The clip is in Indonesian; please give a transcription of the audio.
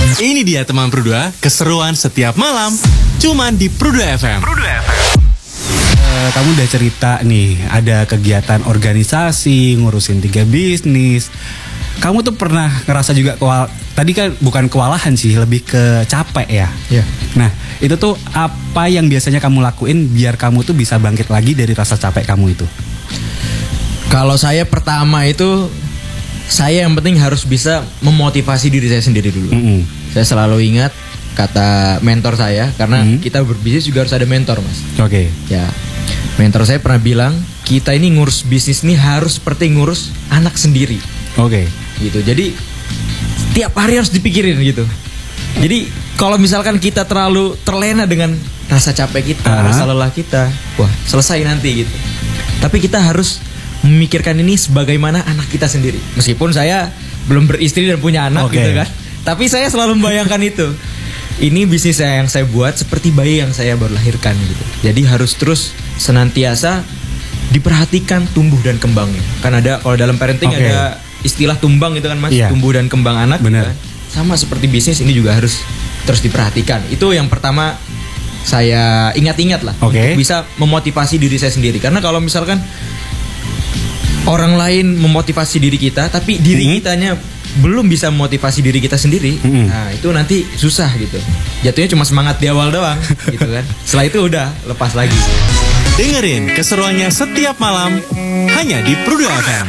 Ini dia teman Pru2, keseruan setiap malam, cuman di Pru2 FM. Kamu udah cerita nih, ada kegiatan organisasi, ngurusin 3 bisnis. Kamu tuh pernah ngerasa juga tadi kan bukan kewalahan sih, lebih ke capek ya? Iya. Nah, itu tuh apa yang biasanya kamu lakuin biar kamu tuh bisa bangkit lagi dari rasa capek kamu itu? Kalau saya pertama itu, saya yang penting harus bisa memotivasi diri saya sendiri dulu. Saya selalu ingat kata mentor saya, karena kita berbisnis juga harus ada mentor, Mas. Oke. Ya, mentor saya pernah bilang, kita ini ngurus bisnis ini harus seperti ngurus anak sendiri. Oke. Gitu. Jadi tiap hari harus dipikirin gitu. Jadi kalau misalkan kita terlalu terlena dengan rasa capek kita, rasa lelah kita, wah selesai nanti gitu. Tapi kita harus memikirkan ini sebagaimana anak kita sendiri. Meskipun saya belum beristri dan punya anak gitu kan, tapi saya selalu membayangkan itu. Ini bisnis yang saya buat seperti bayi yang saya baru lahirkan gitu. Jadi harus terus senantiasa diperhatikan tumbuh dan kembangnya. Kan ada, kalau dalam parenting ada istilah tumbang gitu kan, Mas, tumbuh dan kembang anak. Bener. Kan? Sama seperti bisnis ini juga harus terus diperhatikan. Itu yang pertama saya ingat-ingat lah, untuk bisa memotivasi diri saya sendiri. Karena kalau misalkan orang lain memotivasi diri kita, tapi diri kitanya belum bisa memotivasi diri kita sendiri, nah itu nanti susah gitu. Jatuhnya cuma semangat di awal doang gitu kan. Setelah itu udah lepas lagi. Dengerin keseruannya setiap malam hanya di Pru2 FM.